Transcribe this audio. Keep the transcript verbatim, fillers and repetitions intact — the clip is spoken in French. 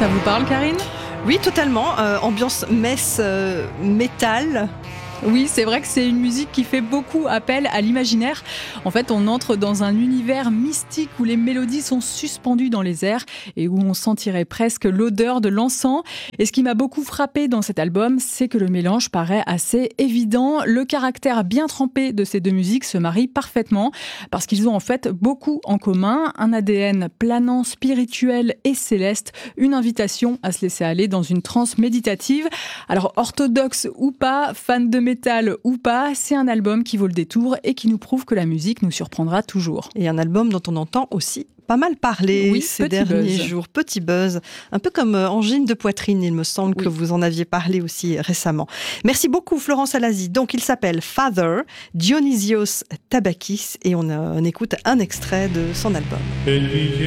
Ça vous parle, Karine ? Oui, totalement. Euh, ambiance messe, euh, métal. Oui, c'est vrai que c'est une musique qui fait beaucoup appel à l'imaginaire. En fait, on entre dans un univers mystique où les mélodies sont suspendues dans les airs et où on sentirait presque l'odeur de l'encens. Et ce qui m'a beaucoup frappé dans cet album, c'est que le mélange paraît assez évident. Le caractère bien trempé de ces deux musiques se marie parfaitement parce qu'ils ont en fait beaucoup en commun. Un A D N planant, spirituel et céleste. Une invitation à se laisser aller dans une transe méditative. Alors, orthodoxe ou pas, fan de métal ou pas, c'est un album qui vaut le détour et qui nous prouve que la musique nous surprendra toujours. Et un album dont on entend aussi pas mal parler oui, ces derniers buzz. jours. Petit buzz, un peu comme angine de poitrine, il me semble oui. que vous en aviez parlé aussi récemment. Merci beaucoup Florence Alazi. Donc il s'appelle Father, Dionysios Tabakis, et on, on écoute un extrait de son album.